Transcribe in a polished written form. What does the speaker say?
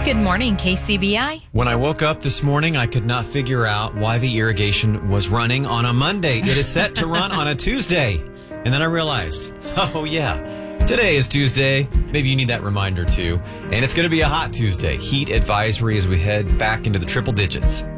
Good morning, KCBI. When I woke up this morning, I could not figure out why the irrigation was running on a Monday. It is set to run on a Tuesday. And then I realized, oh yeah, today is Tuesday. Maybe you need that reminder too. And it's going to be a hot Tuesday. Heat advisory as we head back into the triple digits.